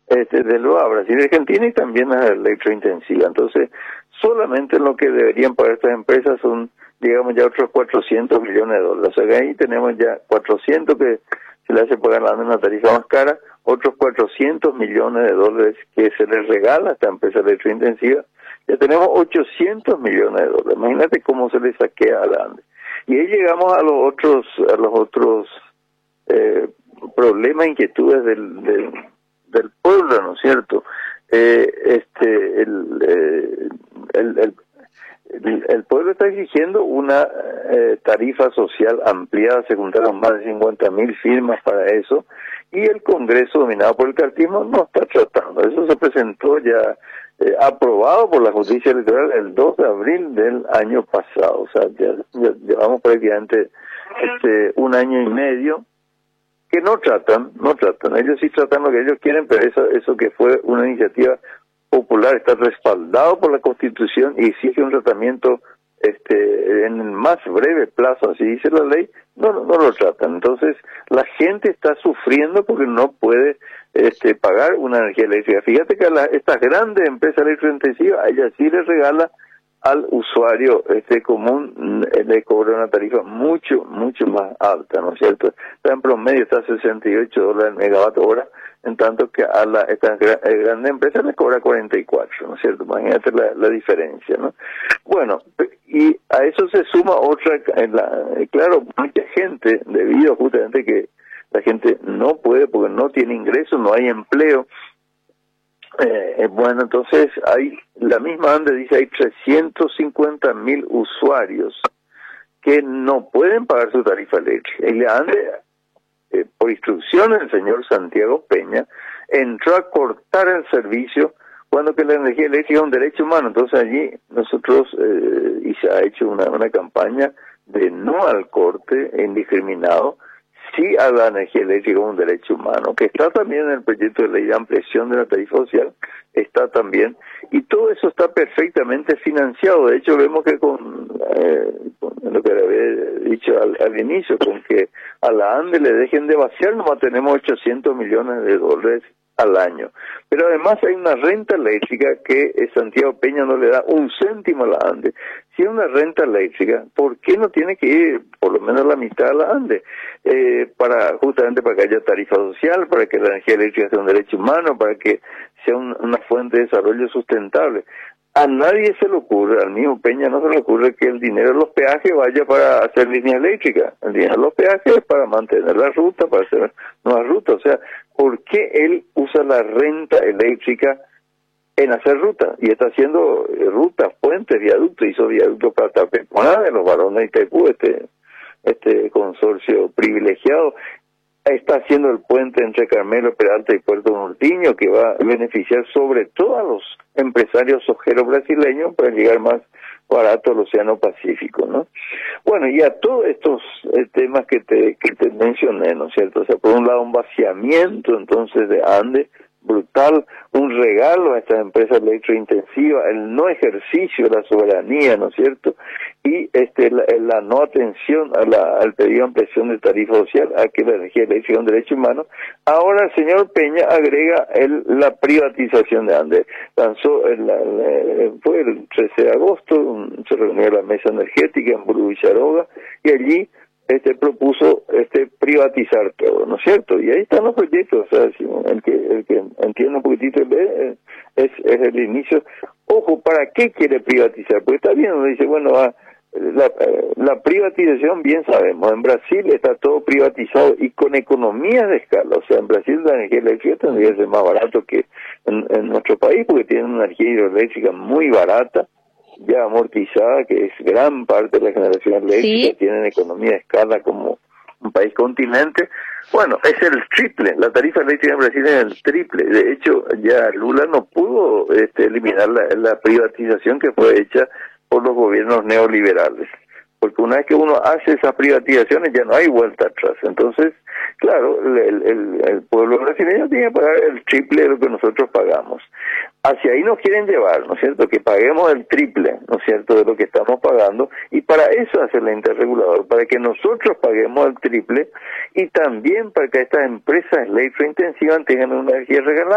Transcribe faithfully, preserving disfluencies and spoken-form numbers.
este, de lo a Brasil y Argentina y también a la electrointensiva. Entonces, solamente lo que deberían pagar estas empresas son, digamos, ya otros cuatrocientos millones de dólares. O sea, que ahí tenemos ya cuatrocientos que se le hace pagar la una tarifa más cara, otros cuatrocientos millones de dólares que se les regala a esta empresa electrointensiva. Ya tenemos ochocientos millones de dólares. Imagínate cómo se le saquea a la ANDE. Y ahí llegamos a los otros, a los otros eh, problemas, inquietudes del, del, del pueblo, ¿no es cierto? Eh, este, el, eh, el, el, el, el pueblo está exigiendo una eh, tarifa social ampliada, se juntaron más de cincuenta mil firmas para eso, y el Congreso, dominado por el cartismo, no está tratando. Eso se presentó ya eh, aprobado por la justicia electoral el dos de abril del año pasado. O sea, ya, ya llevamos prácticamente este, un año y medio que no tratan, no tratan. Ellos sí tratan lo que ellos quieren, pero eso, eso que fue una iniciativa popular está respaldado por la Constitución y exige un tratamiento este en el más breve plazo, así dice la ley, no, no, no lo tratan. Entonces, la gente está sufriendo porque no puede este pagar una energía eléctrica. Fíjate que a la, estas grandes empresas electrointensivas, a ellas sí les regala al usuario este común, le cobra una tarifa mucho, mucho más alta, ¿no es cierto? Está en promedio está a sesenta y ocho dólares el megawatt hora, en tanto que a la esta grande empresa le cobra cuarenta y cuatro, ¿no es cierto? Imagínate la, la diferencia, ¿no? Bueno, y a eso se suma otra, en la, claro, mucha gente, debido justamente que la gente no puede porque no tiene ingresos, no hay empleo. Eh, bueno, entonces hay, la misma ANDE dice, hay trescientos cincuenta mil usuarios que no pueden pagar su tarifa eléctrica. Y la ANDE, eh, por instrucciones del señor Santiago Peña, entró a cortar el servicio cuando que la energía eléctrica es un derecho humano. Entonces allí nosotros, eh, y se ha hecho una, una campaña de no al corte indiscriminado, sí a la energía eléctrica como un derecho humano, que está también en el proyecto de ley de ampliación de la tarifa social, está también, y todo eso está perfectamente financiado. De hecho, vemos que con, eh, con lo que había dicho al, al inicio, con que a la ANDE le dejen de vaciar, nomás tenemos ochocientos millones de dólares al año. Pero además hay una renta eléctrica que eh, Santiago Peña no le da un céntimo a la ANDE. Si es una renta eléctrica, ¿por qué no tiene que ir por lo menos la mitad a la ANDE? Eh, para justamente para que haya tarifa social, para que la energía eléctrica sea un derecho humano, para que sea un, una fuente de desarrollo sustentable. A nadie se le ocurre, al mismo Peña no se le ocurre que el dinero de los peajes vaya para hacer línea eléctrica. El dinero de los peajes es para mantener la ruta, para hacer nuevas rutas. O sea, ¿por qué él usa la renta eléctrica en hacer rutas? Y está haciendo rutas, puentes, viaductos, hizo viaductos para Tapepona de los varones de Itaipú, este, este consorcio privilegiado. Está haciendo el puente entre Carmelo Peralta y Puerto Nortiño, que va a beneficiar sobre todo a los empresarios sojeros brasileños para llegar más barato al Océano Pacífico, ¿no? Bueno, y a todos estos eh, temas que te, que te mencioné, ¿no es cierto? O sea, por un lado un vaciamiento entonces de ANDE brutal, un regalo a estas empresas electrointensivas, el no ejercicio de la soberanía, ¿no es cierto? Y este la, la no atención a la, al pedido de ampliación de tarifa social, a que la energía eléctrica es un derecho humano. Ahora el señor Peña agrega el, la privatización de ANDE. Lanzó el, el, fue el trece de agosto, un, se reunió la mesa energética en Burú y Charoga, y allí este propuso este privatizar todo, ¿no es cierto? Y ahí están los proyectos, o sea, si el que el que entiende un poquitito es, es, es el inicio. Ojo, ¿para qué quiere privatizar? Porque está bien, uno dice, bueno, ah, la, la privatización, bien sabemos, en Brasil está todo privatizado y con economías de escala. O sea, en Brasil la energía eléctrica tendría que ser más barato que en, en nuestro país, porque tienen una energía hidroeléctrica muy barata, ya amortizada, que es gran parte de la generación eléctrica, ¿sí? Tienen economía de escala como un país continente. Bueno, es el triple, la tarifa eléctrica en Brasil es el triple. De hecho, ya Lula no pudo este, eliminar la, la privatización que fue hecha por los gobiernos neoliberales. Porque una vez que uno hace esas privatizaciones ya no hay vuelta atrás. Entonces, claro, el, el, el pueblo brasileño tiene que pagar el triple de lo que nosotros pagamos. Hacia ahí nos quieren llevar, ¿no es cierto? Que paguemos el triple, ¿no es cierto?, de lo que estamos pagando, y para eso hace el interregulador, para que nosotros paguemos el triple y también para que estas empresas electrointensivas tengan una energía regalada.